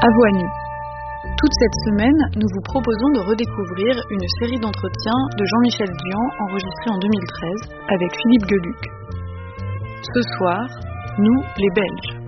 À voix nue. Toute cette semaine, nous vous proposons de redécouvrir une série d'entretiens de Jean-Michel Dian enregistrée en 2013 avec Philippe Geluck. Ce soir, nous les Belges.